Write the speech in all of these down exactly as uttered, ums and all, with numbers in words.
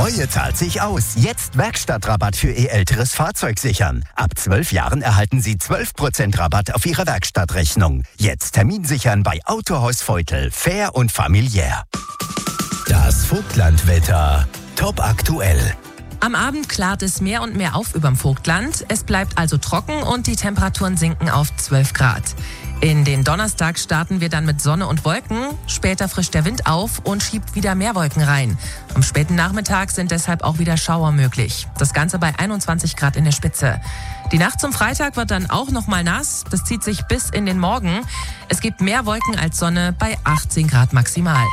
Treue zahlt sich aus. Jetzt Werkstattrabatt für Ihr älteres Fahrzeug sichern. Ab zwölf Jahren erhalten Sie zwölf Prozent Rabatt auf Ihre Werkstattrechnung. Jetzt Termin sichern bei Autohaus Feutel. Fair und familiär. Das Vogtlandwetter. Top aktuell. Am Abend klart es mehr und mehr auf überm Vogtland. Es bleibt also trocken und die Temperaturen sinken auf zwölf Grad. In den Donnerstag starten wir dann mit Sonne und Wolken. Später frischt der Wind auf und schiebt wieder mehr Wolken rein. Am späten Nachmittag sind deshalb auch wieder Schauer möglich. Das Ganze bei einundzwanzig Grad in der Spitze. Die Nacht zum Freitag wird dann auch noch mal nass. Das zieht sich bis in den Morgen. Es gibt mehr Wolken als Sonne bei achtzehn Grad maximal.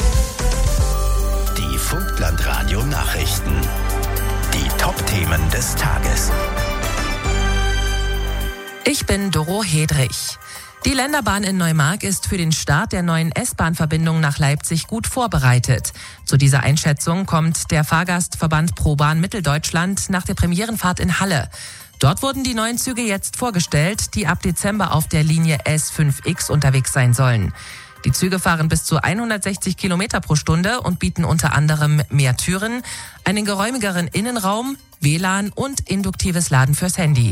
Die Vogtland-Radio-Nachrichten. Die Top-Themen des Tages. Ich bin Doro Hedrich. Die Länderbahn in Neumark ist für den Start der neuen S-Bahn-Verbindung nach Leipzig gut vorbereitet. Zu dieser Einschätzung kommt der Fahrgastverband ProBahn Mitteldeutschland nach der Premierenfahrt in Halle. Dort wurden die neuen Züge jetzt vorgestellt, die ab Dezember auf der Linie S fünf X unterwegs sein sollen. Die Züge fahren bis zu hundertsechzig Kilometer pro Stunde und bieten unter anderem mehr Türen, einen geräumigeren Innenraum, W L A N und induktives Laden fürs Handy.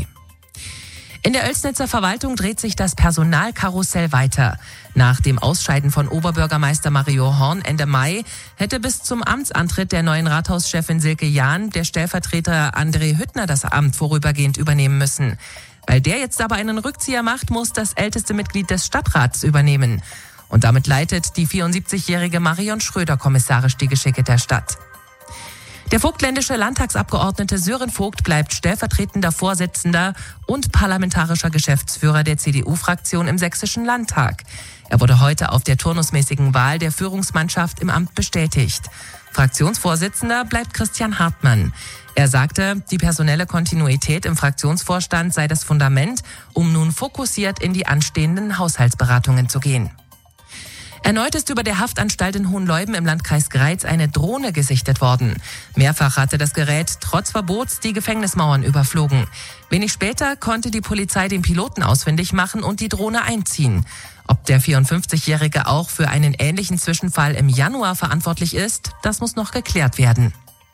In der Oelsnitzer Verwaltung dreht sich das Personalkarussell weiter. Nach dem Ausscheiden von Oberbürgermeister Mario Horn Ende Mai hätte bis zum Amtsantritt der neuen Rathauschefin Silke Jahn der Stellvertreter André Hüttner das Amt vorübergehend übernehmen müssen. Weil der jetzt aber einen Rückzieher macht, muss das älteste Mitglied des Stadtrats übernehmen. Und damit leitet die vierundsiebzigjährige Marion Schröder kommissarisch die Geschicke der Stadt. Der vogtländische Landtagsabgeordnete Sören Vogt bleibt stellvertretender Vorsitzender und parlamentarischer Geschäftsführer der C D U-Fraktion im Sächsischen Landtag. Er wurde heute auf der turnusmäßigen Wahl der Führungsmannschaft im Amt bestätigt. Fraktionsvorsitzender bleibt Christian Hartmann. Er sagte, die personelle Kontinuität im Fraktionsvorstand sei das Fundament, um nun fokussiert in die anstehenden Haushaltsberatungen zu gehen. Erneut ist über der Haftanstalt in Hohenleuben im Landkreis Greiz eine Drohne gesichtet worden. Mehrfach hatte das Gerät trotz Verbots die Gefängnismauern überflogen. Wenig später konnte die Polizei den Piloten ausfindig machen und die Drohne einziehen. Ob der vierundfünfzigjährige auch für einen ähnlichen Zwischenfall im Januar verantwortlich ist, das muss noch geklärt werden.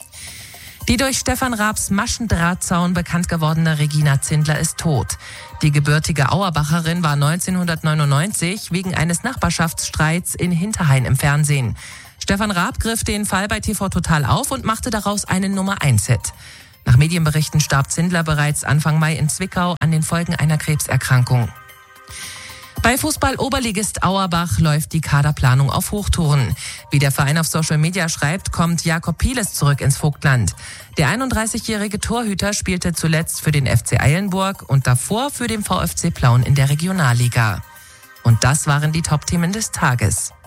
Die durch Stefan Raabs Maschendrahtzaun bekannt gewordene Regina Zindler ist tot. Die gebürtige Auerbacherin war neunzehnhundertneunundneunzig wegen eines Nachbarschaftsstreits in Hinterhain im Fernsehen. Stefan Raab griff den Fall bei T V Total auf und machte daraus einen Nummer eins Hit. Nach Medienberichten starb Zindler bereits Anfang Mai in Zwickau an den Folgen einer Krebserkrankung. Bei Fußball-Oberligist Auerbach läuft die Kaderplanung auf Hochtouren. Wie der Verein auf Social Media schreibt, kommt Jakob Pieles zurück ins Vogtland. Der einunddreißigjährige Torhüter spielte zuletzt für den F C Eilenburg und davor für den VfC Plauen in der Regionalliga. Und das waren die Top-Themen des Tages.